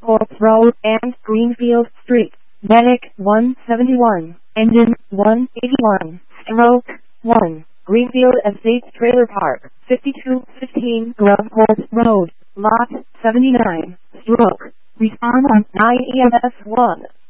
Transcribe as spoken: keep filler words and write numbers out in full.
Ports Road and Greenfield Street. Medic one seventy-one, Engine one eighty-one, Stroke one, Greenfield Estates Trailer Park, fifty-two fifteen Groveport Road, Lot seventy-nine, Stroke. Respond on nine E M S one.